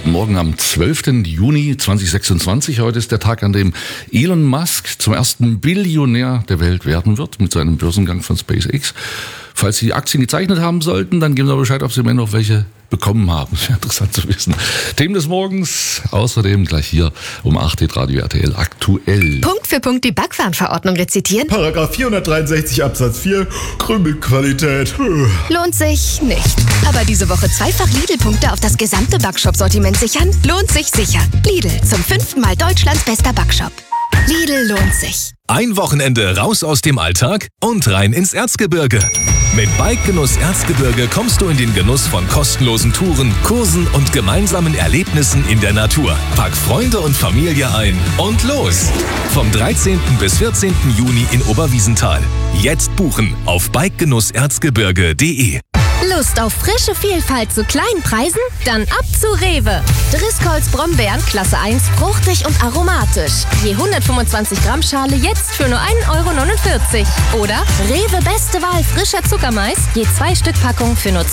Guten Morgen am 12. Juni 2026. Heute ist der Tag, an dem Elon Musk zum ersten Billionär der Welt werden wird mit seinem Börsengang von SpaceX. Falls Sie Aktien gezeichnet haben sollten, dann geben Sie Bescheid, ob Sie mir noch welche bekommen haben. Das wäre interessant zu wissen. Themen des Morgens, außerdem gleich hier um 8 Uhr Radio RTL aktuell. Punkt für Punkt die Backwarenverordnung rezitieren. Paragraph 463 Absatz 4, Krümelqualität. Lohnt sich nicht. Aber diese Woche zweifach Lidl-Punkte auf das gesamte Backshop-Sortiment sichern? Lohnt sich sicher. Lidl, zum 5. Mal Deutschlands bester Backshop. Lidl lohnt sich. Ein Wochenende raus aus dem Alltag und rein ins Erzgebirge. Mit Bike-Genuss Erzgebirge kommst du in den Genuss von kostenlosen Touren, Kursen und gemeinsamen Erlebnissen in der Natur. Pack Freunde und Familie ein und los! Vom 13. bis 14. Juni in Oberwiesenthal. Jetzt buchen auf bikegenusserzgebirge.de. Lust auf frische Vielfalt zu kleinen Preisen? Dann ab zu Rewe. Driscolls Brombeeren Klasse 1, fruchtig und aromatisch. Je 125 Gramm Schale jetzt für nur 1,49 € Oder Rewe Beste Wahl frischer Zuckermais, je 2 Stück Packung für nur